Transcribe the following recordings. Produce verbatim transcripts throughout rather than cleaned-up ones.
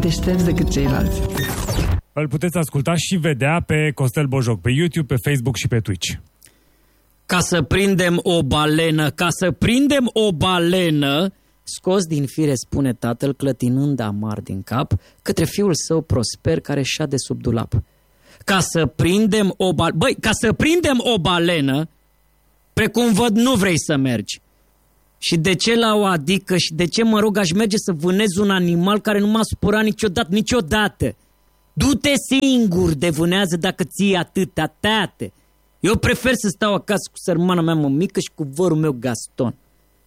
deștepți decât ceilalți. Îl puteți asculta și vedea pe Costel Bojoc, pe YouTube, pe Facebook și pe Twitch. Ca să prindem o balenă, ca să prindem o balenă, scos din fire, spune tatăl, clătinând amar din cap, către fiul său Prosper, care șade sub dulap. Ca să prindem o balenă, băi, ca să prindem o balenă, precum văd, nu vrei să mergi. Și de ce la o adică și de ce, mă rog, aș merge să vânez un animal care nu m-a supărat niciodată, niciodată? Du-te singur de vânează dacă ții atâta, tate. Eu prefer să stau acasă cu sărmana mea mămică și cu vărul meu Gaston.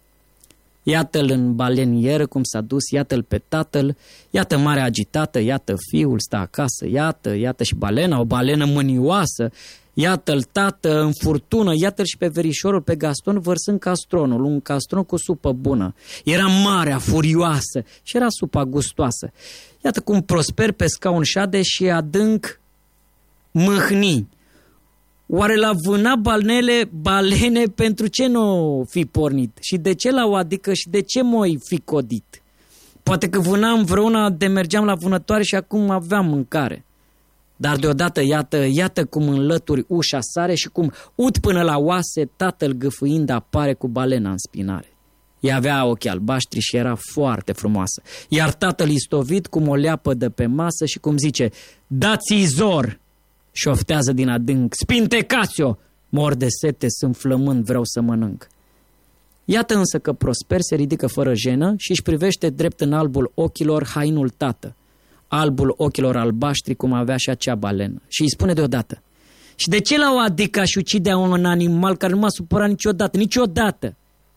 Iată-l în balenieră cum s-a dus, iată-l pe tatăl, iată marea agitată, iată fiul stă acasă, iată, iată și balena, o balenă mânioasă, iată-l tată în furtună, iată-l și pe verișorul, pe Gaston, vărsând castronul, un castron cu supă bună. Era marea, furioasă și era supa gustoasă. Iată cum Prosper pe scaun șade și adânc mâhni. Oare la vâna balnele, balene, pentru ce nu fi pornit? Și de ce la o adică și de ce m-oi fi codit? Poate că vânam vreuna de mergeam la vânătoare și acum aveam mâncare. Dar deodată, iată, iată cum în lături ușa sare și cum ud până la oase, tatăl gâfâind apare cu balena în spinare. Ea avea ochi albaștri și era foarte frumoasă. Iar tatăl istovit cum o leapă de pe masă și cum zice, dați-i zor! Și oftează din adânc, spintecați-o! Mor de sete, sunt flămând, vreau să mănânc. Iată însă că Prosper se ridică fără jenă și își privește drept în albul ochilor hainul tată, albul ochilor albaștri cum avea și acea balenă. Și îi spune deodată, și de ce la o adică aș ucidea un animal care nu m-a supărat niciodată, niciodată?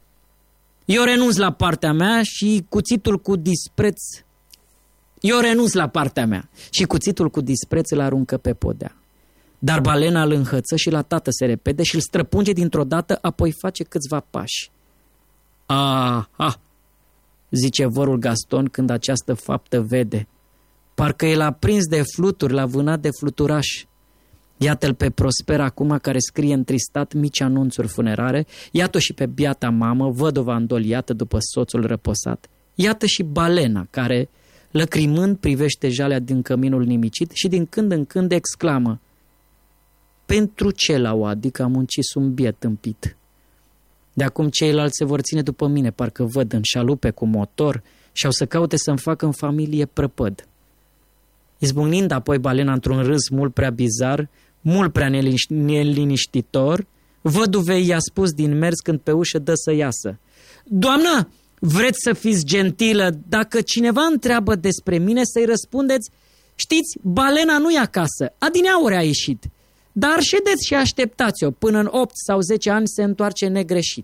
Eu renunț la partea mea și cuțitul cu dispreț... Eu renunț la partea mea și cuțitul cu dispreț îl aruncă pe podea. Dar balena îl înhăță și la tată se repede și îl străpunge dintr-o dată, apoi face câțiva pași. Ah, ah, zice vărul Gaston când această faptă vede. Parcă el a prins de fluturi, l-a vânat de fluturaș. Iată-l pe Prosper acum care scrie întristat mici anunțuri funerare, iată și pe biata mamă, vădova îndoliată după soțul răposat. Iată și balena care, lăcrimând, privește jalea din căminul nimicit și din când în când exclamă, pentru ce la o adică am uncis un biet tâmpit? De acum ceilalți se vor ține după mine, parcă văd în șalupe cu motor și au să caute să-mi facă în familie prăpăd. Izbucnind apoi balena într-un râs mult prea bizar, mult prea neliniștitor, văduvei i-a spus din mers când pe ușă dă să iasă. Doamnă, vreți să fiți gentilă, dacă cineva întreabă despre mine să-i răspundeți, știți, balena nu e acasă, adineauri a ieșit, dar ședeți și așteptați-o, până în opt sau zece ani se întoarce negreșit.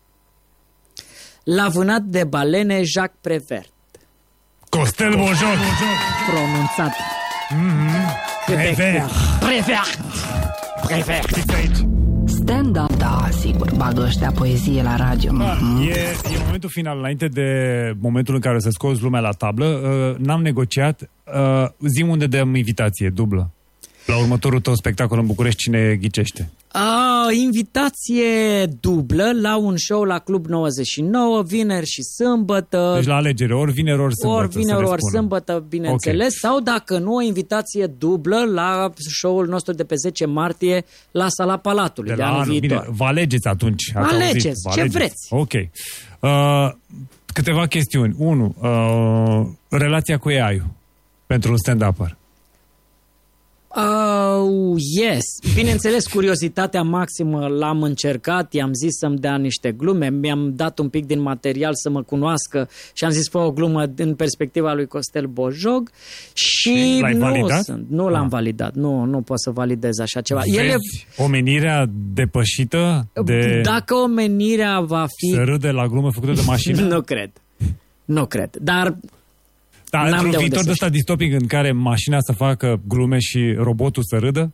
L-a vânat de balene Jacques Prévert. Costel Bojoc! Pronunțat. Mm-hmm. Prévert. Prévert. Prévert. Stand-up, da, sigur, bagă ăștia poezie la radio. Da, mm-hmm. e, e momentul final, înainte de momentul în care să scoți lumea la tablă, uh, n-am negociat, uh, zi-mi unde dăm invitație, dublă. La următorul tău spectacol în București, cine ghicește? A, invitație dublă la un show la Club nouăzeci și nouă, vineri și sâmbătă. Deci la alegere, ori vineri, ori sâmbătă. Ori vineri, ori sâmbătă, bineînțeles. Okay. Sau dacă nu, o invitație dublă la show-ul nostru de pe zece martie la Sala Palatului de, de anul viitor. Bine, vă alegeți atunci. Alegeți, vă ce alegeți. Vreți. Ok. Uh, câteva chestiuni. Unu, uh, relația cu A I pentru un stand-upper. Oh, yes. Bineînțeles, curiozitatea maximă l-am încercat, i-am zis să-mi dea niște glume, mi-am dat un pic din material să mă cunoască și am zis, fă o glumă în perspectiva lui Costel Bojoc și l-ai nu, validat? Sunt, nu l-am ah. validat, nu, nu pot să validez așa ceva. Vezi Ele... omenirea depășită de... Dacă omenirea va fi... Să râde la glumă făcută de mașină? Nu cred, nu cred, dar... Dar într-un viitor de ăsta distopic în care mașina să facă glume și robotul să râdă?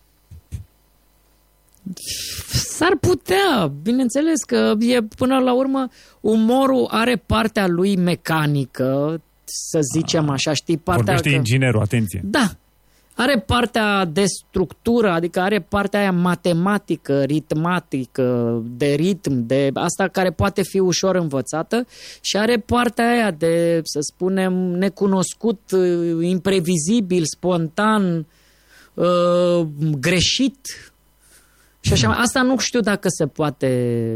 S-ar putea, bineînțeles că e, până la urmă umorul are partea lui mecanică, să zicem așa, știi? Partea Vorbește că... inginerul, atenție. Da, Are partea de structură, adică are partea aia matematică, ritmatică, de ritm, de asta care poate fi ușor învățată și are partea aia de, să spunem, necunoscut, imprevizibil, spontan, uh, greșit. Și așa, asta nu știu dacă se poate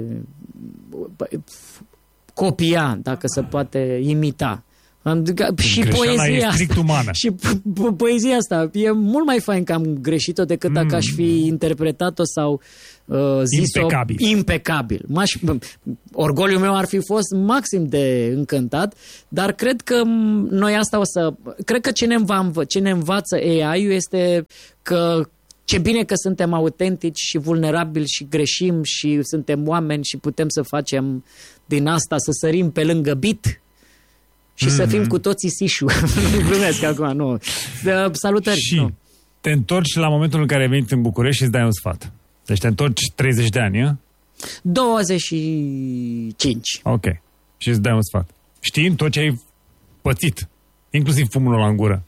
copia, dacă se poate imita. Și poezia asta, și po- poezia asta e mult mai fain că am greșit-o decât dacă mm. aș fi interpretat-o sau uh, zis-o impecabil. impecabil. M-aș, orgoliul meu ar fi fost maxim de încântat, dar cred că noi asta o să... Cred că ce ne, înva, ce ne învață A I-ul este că ce bine că suntem autentici și vulnerabili și greșim și suntem oameni și putem să facem din asta, să sărim pe lângă bit și mm-hmm. să fim cu toții sișu. Nu glumesc acum, nu. De, salutări. Și nu. te întorci la momentul în care ai venit în București și îți dai un sfat. Deci te întorci treizeci de ani, e? douăzeci și cinci. Ok. Și îți dai un sfat. Știind tot ce ai pățit, inclusiv fumul ăla în gură.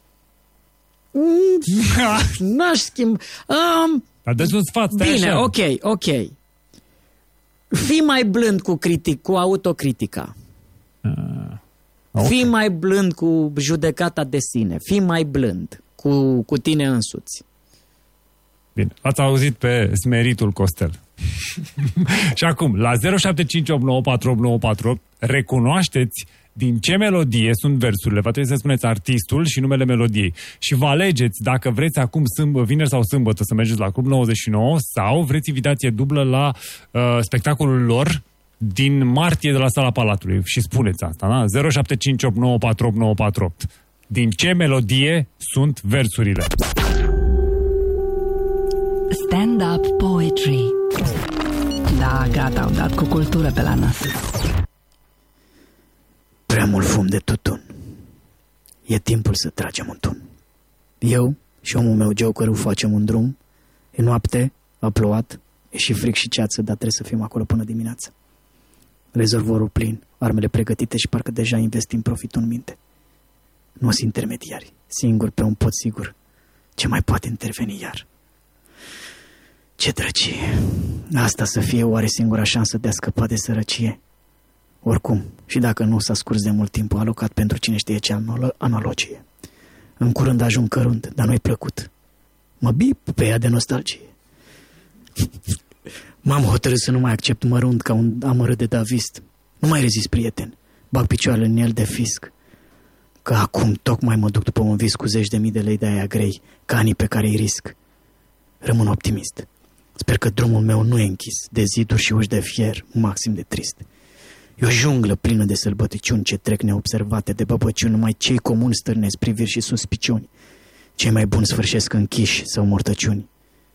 Mm, n-aș schimb. Um, Dar dă-ți un sfat, stai bine, așa. ok, ok. Fii mai blând cu, critic, cu autocritica. Uh. Okay. Fii mai blând cu judecata de sine. Fii mai blând cu, cu tine însuți. Bine, ați auzit pe smeritul Costel. Și acum, la zero șapte cinci opt nouă patru opt nouă patru opt, recunoașteți din ce melodie sunt versurile. Va trebui să spuneți artistul și numele melodiei. Și vă alegeți dacă vreți acum sâmb- vineri sau sâmbătă să mergeți la Club nouăzeci și nouă sau vreți invitație dublă la uh, spectacolul lor din martie de la Sala Palatului. Și spuneți asta, da? zero șapte cinci opt nouă patru opt nouă patru opt. Din ce melodie sunt versurile? Stand-up poetry. Da, gata, au dat cu cultură pe la nas. Prea mult fum de tutun. E timpul să tragem un tun. Eu și omul meu Joker facem un drum. E noapte, a plouat, e și fric și ceață, dar trebuie să fim acolo până dimineață. Rezervorul plin, armele pregătite și parcă deja investim profitul în minte. Nu sunt intermediari, singur pe un pod sigur. Ce mai poate interveni iar? Ce drăcie! Asta să fie oare singura șansă de a scăpa de sărăcie? Oricum, și dacă nu s-a scurs de mult timp alocat pentru cine știe ce analogie. În curând ajung cărunt, dar nu-i plăcut. Mă bip pe ea de nostalgie. M-am hotărât să nu mai accept mărunt ca un amărât de davist. Nu mai rezist, prieten. Bag picioarele în el de fisc. Că acum tocmai mă duc după un vis cu zeci de mii de lei de aia grei, ca anii pe care îi risc. Rămân optimist. Sper că drumul meu nu e închis de ziduri și uși de fier, maxim de trist. E o junglă plină de sălbăticiuni ce trec neobservate de băbăciuni, numai cei comuni stârnesc priviri și suspiciuni. Cei mai buni sfârșesc închiși sau mortăciuni.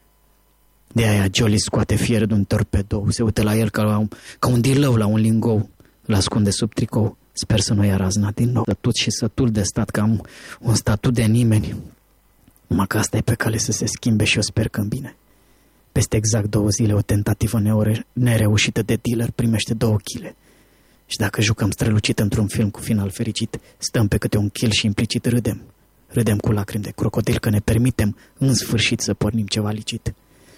De aia Jolly scoate fier de un torpedou, se uită la el ca, la un, ca un dilău la un lingou, îl ascunde sub tricou. Sper să nu i-a raznat din nou. Sătut și sătul de stat, că am un statut de nimeni. Numai că asta e pe cale să se schimbe și eu sper că bine. Peste exact două zile o tentativă neore- nereușită de dealer primește două chile. Și dacă jucăm strălucit într-un film cu final fericit, stăm pe câte un kill și implicit râdem. Râdem cu lacrimi de crocodil că ne permitem în sfârșit să pornim ceva licit.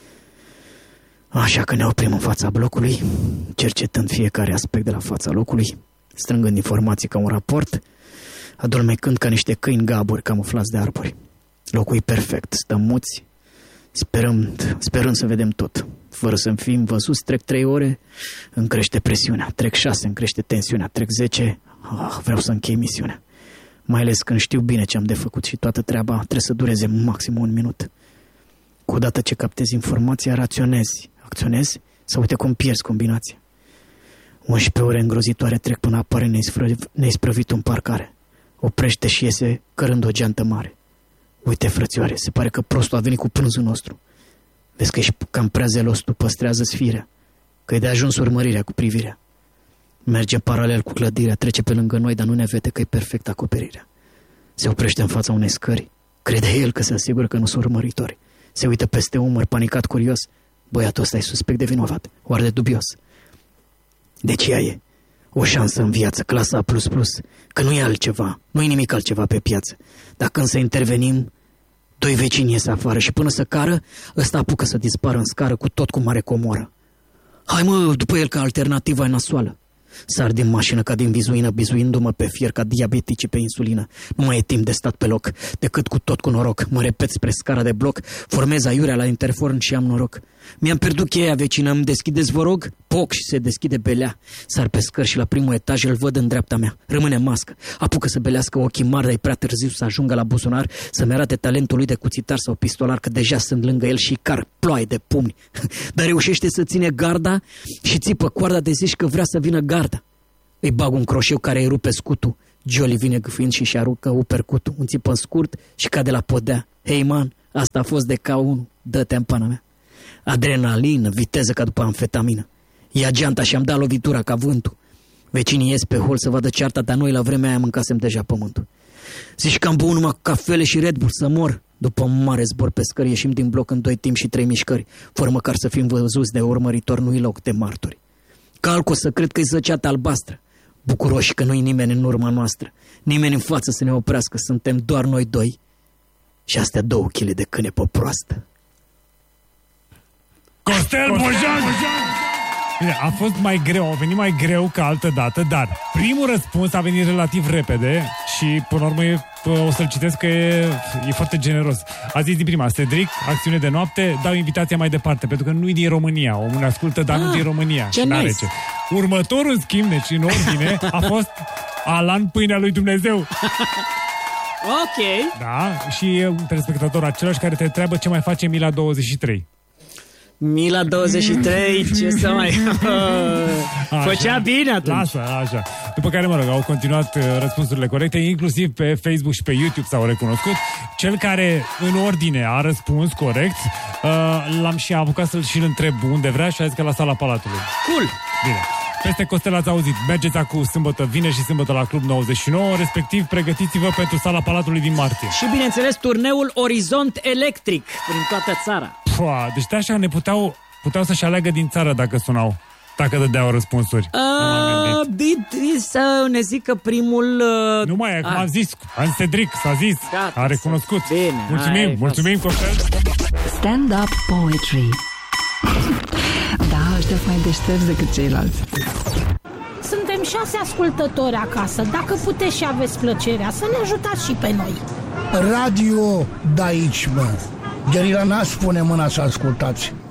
Așa că ne oprim în fața blocului, cercetând fiecare aspect de la fața locului, strângând informații ca un raport, adormecând ca niște câini gaburi camuflați de arbori. Locul e perfect, stăm muți, sperăm, sperăm să vedem tot. Fără să fim văzuți, trec trei ore, îmi crește presiunea, trec șase, îmi crește tensiunea, trec zece, ah, vreau să închei misiunea. Mai ales când știu bine ce am de făcut și toată treaba trebuie să dureze maxim un minut. Cu odată ce captezi informația, raționezi, acționezi sau uite cum pierzi combinația. unsprezece ore îngrozitoare trec până apare neisprăvit în parcare. Oprește și iese cărând o geantă mare. Uite, frățioare, se pare că prostul a venit cu prânzul nostru. Vezi că ești cam prea zelos, tu păstrează-ți firea, că e de ajuns urmărirea cu privirea. Merge paralel cu clădirea, trece pe lângă noi, dar nu ne vede că e perfect acoperirea. Se oprește în fața unei scări, crede el că se asigură că nu sunt urmăritori. Se uită peste umăr, panicat, curios. Băiatul ăsta e suspect de vinovat, oare de dubios. Deci ea e o șansă în viață, clasa A plus plus, că nu e altceva, nu e nimic altceva pe piață. Dar când să intervenim, Doi vecini ies afară și până să cară, ăsta apucă să dispară în scară cu tot cu mare comoră. Hai mă, după el, că alternativa e nasoală. Sar din mașină ca din vizuină, bizuindu-mă pe fier ca diabeticii pe insulină. Nu mai e timp de stat pe loc, decât cu tot cu noroc. Mă repet spre scara de bloc, formez aiurea la interforn și am noroc. Mi-am pierdut cheia, vecină, îmi deschideți, vă rog? Poc, și se deschide belea. Sar pe scări și la primul etaj îl văd în dreapta mea. Rămâne mască, apucă să belească ochii mari, dar e prea târziu să ajungă la buzunar, să-mi arate talentul lui de cuțitar sau pistolar, că deja sunt lângă el și car ploaie de pumni. Dar reușește să ține garda și țipă coarda de zici că vrea să vină garda. Îi bag un croșeu care îi rupe scutul. Jolly vine gâfâind și-și aruncă upercutul. Un țipă scurt și cade la podea. Hei man, asta a fost de K unu, dă-te în pana mea. Adrenalină, viteză ca după amfetamină. Ia geanta și am dat lovitura ca vântul. Vecinii ies pe hol să vadă cearta, dar noi la vremea aia mâncasem deja pământul. Zici că am băut numai cafele și Red Bull să mor. După un mare zbor pe scări, ieșim din bloc în doi timp și trei mișcări, fără măcar să fim văzuți de urmăritor, nu-i loc de martori. Calco să cred că-i zăceata albastră, bucuroși că nu-i nimeni în urma noastră, nimeni în față să ne oprească, suntem doar noi doi și astea două chile de cânepă proastă. Costel Bojan! Bine, a fost mai greu, a venit mai greu ca altă dată, dar primul răspuns a venit relativ repede și până la urmă e, o să-l citesc că e, e foarte generos. A zis din prima, Cedric, acțiune de noapte, dau invitația mai departe, pentru că nu-i din România, omul ne ascultă, dar ah, nu din România. Ce nice. Ce. Următorul, în schimb, deci în ordine, a fost Alan Pâinea lui Dumnezeu. Ok. Da, și e un telespectator același care te întreabă ce mai face Mila douăzeci și trei. Mila douăzeci și trei, ce să mai... Făcea bine atunci. Lasă, așa. După care, mă rog, au continuat uh, răspunsurile corecte, inclusiv pe Facebook și pe YouTube s-au recunoscut. Cel care, în ordine, a răspuns corect, uh, l-am și apucat să-l și-l întreb unde vrea și a zis că la Sala Palatului. Cool! Bine. Peste Costel ați auzit, mergeți acum sâmbătă, vineri și sâmbătă la Club nouăzeci și nouă, respectiv pregătiți-vă pentru Sala Palatului din martie. Și, bineînțeles, turneul Orizont Electric prin toată țara. Pua, deci de așa ne puteau, puteau să-și aleagă din țară dacă sunau, dacă dădeau răspunsuri. Uh, să ne zică primul... Uh, nu mai e, cum am zis, am Cedric, s-a zis, Gata, a recunoscut. Bine, mulțumim, hai, mulțumim, Costel. Stand-up poetry. Da, ăștia sunt mai deștepți decât ceilalți. Suntem șase ascultători acasă. Dacă puteți și aveți plăcerea să ne ajutați și pe noi. Radio de aici, mă. Gherila n-a spune mâna să ascultați.